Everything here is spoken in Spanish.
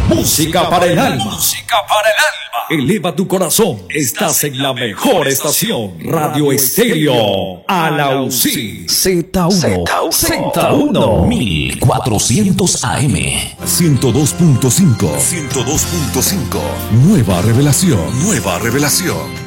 Música para el alma. Música para el alma. Eleva tu corazón. Estás en la mejor estación. Radio Estéreo Alausí. Z1. Z1. 1400 AM. 102.5. 102.5. Nueva revelación. Nueva revelación.